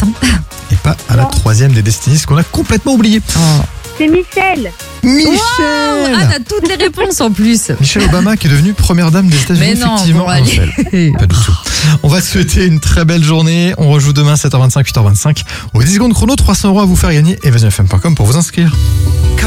Et pas à la troisième des Destinies qu'on a complètement oublié. C'est Michelle. Michel. Ah, t'as toutes les réponses en plus. Michelle Obama qui est devenue première dame des États-Unis. Mais non, effectivement. bon, allez. Pas du tout. On va te souhaiter une très belle journée. On rejoue demain 7h25, 8h25. Au 10 secondes chrono, 300 € à vous faire gagner. Et VasionFM.com pour vous inscrire.